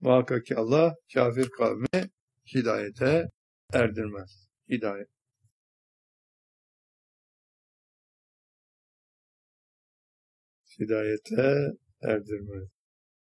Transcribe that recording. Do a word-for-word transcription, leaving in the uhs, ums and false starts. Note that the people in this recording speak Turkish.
Muhakkak ki Allah kafir kavmi hidayete erdirmez. Hidayet. Hidayete erdirmez.